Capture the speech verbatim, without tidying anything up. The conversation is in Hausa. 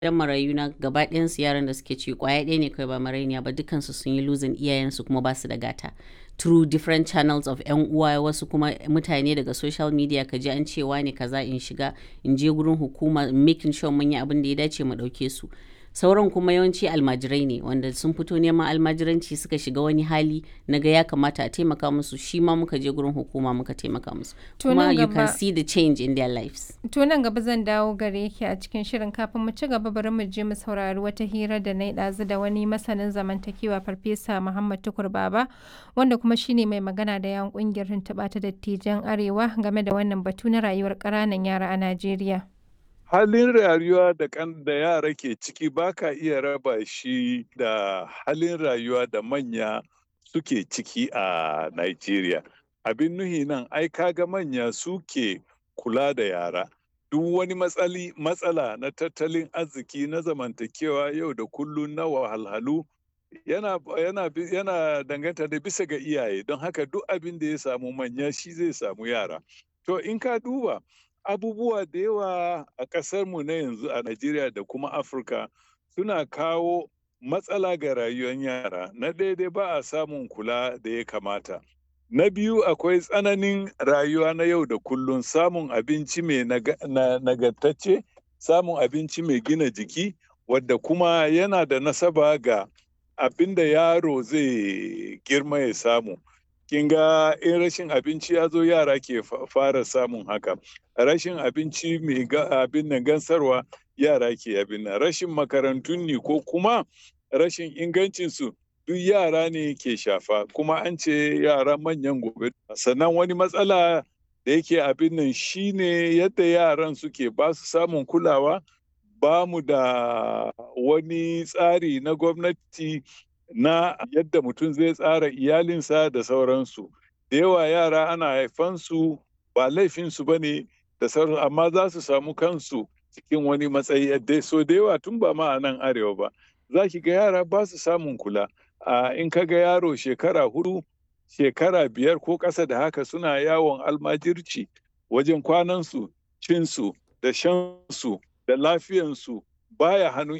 Gidan marayu na gaba ɗayansu yaran da suke ciki ƙwaya ɗaya ne kawai ba marainiya ba, dukkansu sun yi losing iyayensu kuma ba su da gata through different channels of 'yan uwa, wasu kuma mutane daga social media ka ji an ce wane kaza in shiga in je gurin hukuma making sure mun yi abin da ya dace mu ɗauke su. Sauran kuma yawanci almajirai ne wanda sun fito neman almajiranci suka shiga wani hali na ga ya kamata a taimaka musu, shi ma muka je gurin hukuma muka taimaka musu. To Kuma nan you can gaba see the change in their lives. To nan gaba zan dawo gare ki a cikin shirin, kafin mu ci gaba bari mu je mu saurari wata hira da na yi ɗazu da wani masanin zamantakewa Farfesa Muhammad Tukur Baba, wanda kuma shine mai magana da yawun ƙungiyar tuntuɓa ta dattijan Arewa game da wannan batu na rayuwar ƙananan yara a Najeriya. Halin rayuwa da kan da yara ke ciki ba ka iya raba shi da halin rayuwa da manya suke ciki a Najeriya. Abin nuhi nan ai kaga manya suke kula da yara. Duk wani matsali matsala na tattalin arziki na zamantakewa yau da kullum na wahalhalu yana yana yana danganta da bisa ga iyaye, don haka duk abin da ya samu manya shi zai samu yara. To in ka duba abubuwa da yawa a ƙasarmu na yanzu a Najeriya da kuma Afirka suna kawo matsala ga rayuwar yara. Na ɗaya dai ba a samun kula da ya kamata. Na biyu akwai tsananin rayuwa na yau da kullum, samun abinci mai nagartacce, samun abinci mai gina jiki, wadda kuma yana da nasaba ga abin da yaro zai girma ya samu. Kin ga in rashin abinci ya zo yara ke fara samun haka. Rashin abinci mai abin nan gansarwa yara ke abin nan. Rashin makarantun ne ko kuma rashin ingancinsu duk yara ne ke shafa, kuma an ce yara manyan gobe. Sannan wani matsala da yake abin nan shine yadda yaran suke ba su samun kulawa. Ba mu da wani tsari na gwamnati na yadda mutum zai tsara iyalinsa da sauransu. Da yawa yara ana haifansu ba laifinsu ba ne da sauransu, amma za su samu kansu cikin wani matsayi yadda so da yawa tun ba ma a nan arewa ba. Za ki ga yara ba su samun kula. Uh, in ka ga yaro shekara hudu, shekara biyar ko ƙasa da haka suna yawon almajirci, wajen kwanansu, cinsu da shansu da lafiyansu baya hannun